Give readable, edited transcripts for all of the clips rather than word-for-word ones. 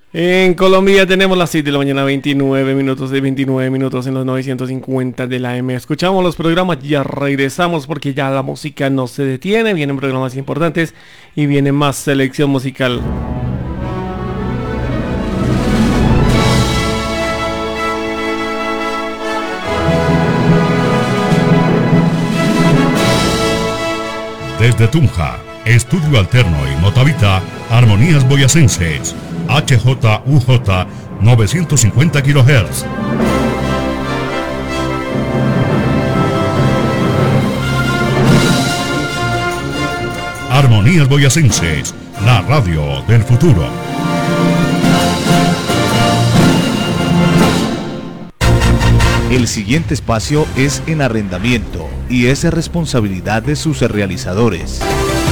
En Colombia tenemos las 6 de la mañana, 29 minutos de 29 minutos en los 950 de la M. Escuchamos los programas, ya regresamos porque ya la música no se detiene, vienen programas importantes y viene más selección musical. Desde Tunja, Estudio Alterno y Motavita, Armonías Boyacenses, HJUJ 950 kHz. Armonías Boyacenses, la radio del futuro. El siguiente espacio es en arrendamiento y es responsabilidad de sus realizadores.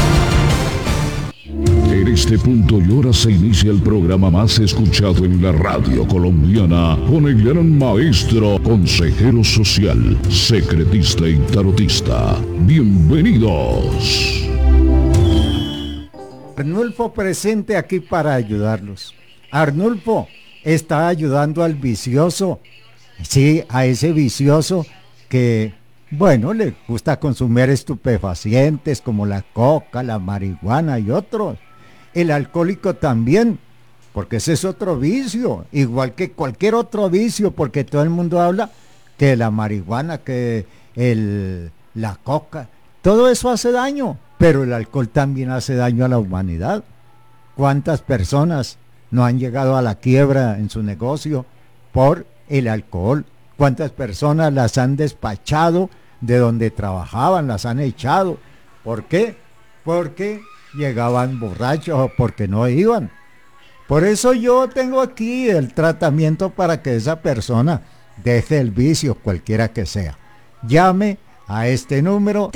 En este punto y hora se inicia el programa más escuchado en la radio colombiana con el gran maestro, consejero social, secretista y tarotista. Bienvenidos. Arnulfo presente aquí para ayudarlos. Arnulfo está ayudando al vicioso. Sí, a ese vicioso que, bueno, le gusta consumir estupefacientes como la coca, la marihuana y otros. El alcohólico también, porque ese es otro vicio, igual que cualquier otro vicio, porque todo el mundo habla que la marihuana, que la coca, todo eso hace daño, pero el alcohol también hace daño a la humanidad. ¿Cuántas personas no han llegado a la quiebra en su negocio por el alcohol? ¿Cuántas personas las han despachado de donde trabajaban, las han echado? ¿Por qué? Porque llegaban borrachos o porque no iban. Por eso yo tengo aquí el tratamiento para que esa persona deje el vicio, cualquiera que sea. Llame a este número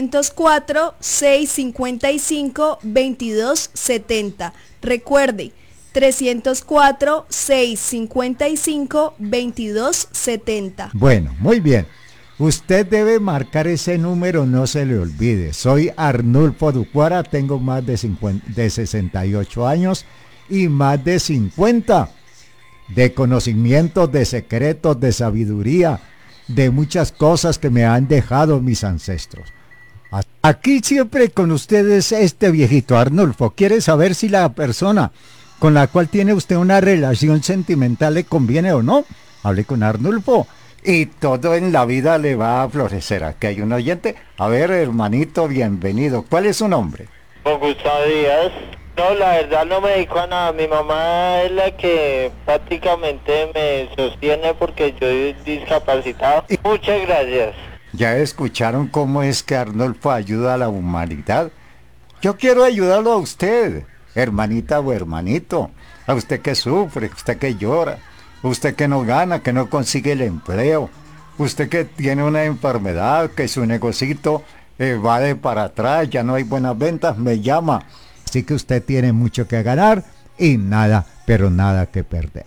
304-655-2270. Recuerde, 304-655-2270. Bueno, muy bien. Usted debe marcar ese número, no se le olvide. Soy Arnulfo Ducuara, tengo más de 68 años y más de 50 de conocimientos, de secretos, de sabiduría, de muchas cosas que me han dejado mis ancestros. Aquí siempre con ustedes este viejito Arnulfo. ¿Quiere saber si la persona con la cual tiene usted una relación sentimental le conviene o no? Hable con Arnulfo y todo en la vida le va a florecer. Aquí hay un oyente. A ver, hermanito, bienvenido. ¿Cuál es su nombre? Con Gustavo Díaz. No, la verdad no me dedico a nada. Mi mamá es la que prácticamente me sostiene porque yo soy discapacitado. Muchas gracias. ¿Ya escucharon cómo es que Arnulfo ayuda a la humanidad? Yo quiero ayudarlo a usted, hermanita o hermanito. A usted que sufre, usted que llora, usted que no gana, que no consigue el empleo, usted que tiene una enfermedad, que su negocito va de para atrás, ya no hay buenas ventas, me llama. Así que usted tiene mucho que ganar y nada, pero nada que perder.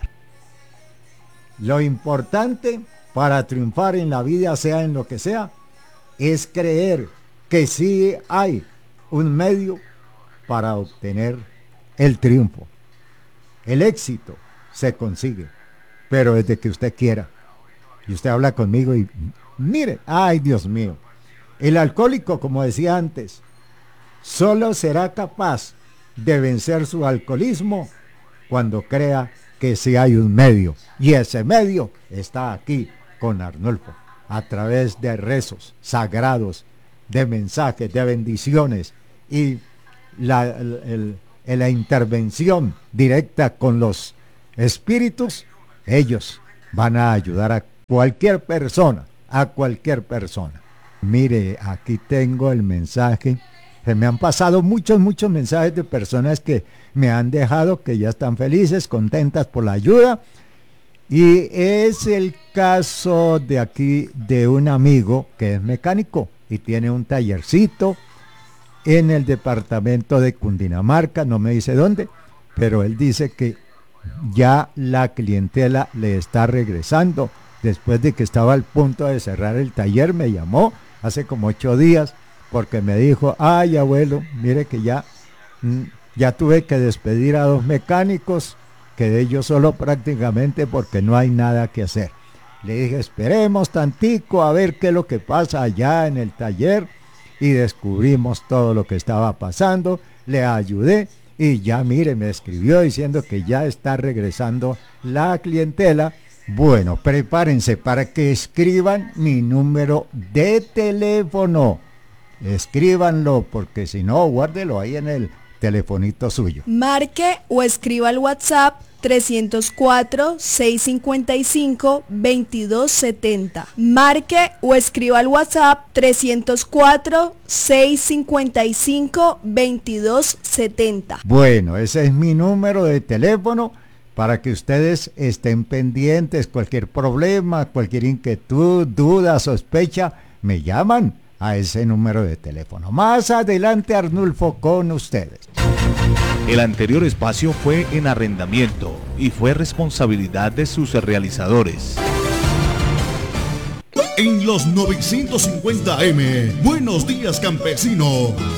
Lo importante para triunfar en la vida, sea en lo que sea, es creer que sí hay un medio para obtener el triunfo. El éxito se consigue, pero desde que usted quiera. Y usted habla conmigo y mire, ay Dios mío, el alcohólico, como decía antes, solo será capaz de vencer su alcoholismo cuando crea que sí hay un medio. Y ese medio está aquí con Arnulfo, a través de rezos sagrados, de mensajes, de bendiciones y la intervención directa con los espíritus. Ellos van a ayudar a cualquier persona, Mire, aquí tengo el mensaje. Se me han pasado muchos mensajes de personas que me han dejado, que ya están felices, contentas por la ayuda. Y es el caso de aquí de un amigo que es mecánico y tiene un tallercito en el departamento de Cundinamarca, no me dice dónde, pero él dice que ya la clientela le está regresando. Después de que estaba al punto de cerrar el taller, me llamó hace como 8 días porque me dijo, ay abuelo, mire que ya tuve que despedir a 2 mecánicos quedé yo solo prácticamente porque no hay nada que hacer. Le dije, esperemos tantico a ver qué es lo que pasa allá en el taller, y descubrimos todo lo que estaba pasando. Le ayudé y ya mire, me escribió diciendo que ya está regresando la clientela. Bueno, prepárense para que escriban mi número de teléfono. Escríbanlo, porque si no, guárdelo ahí en el telefonito suyo. Marque o escriba al WhatsApp 304-655-2270. Marque o escriba al WhatsApp 304-655-2270. Bueno, ese es mi número de teléfono para que ustedes estén pendientes. Cualquier problema, cualquier inquietud, duda, sospecha, me llaman a ese número de teléfono. Más adelante, Arnulfo, con ustedes. El anterior espacio fue en arrendamiento y fue responsabilidad de sus realizadores. En los 950M, Buenos Días Campesino.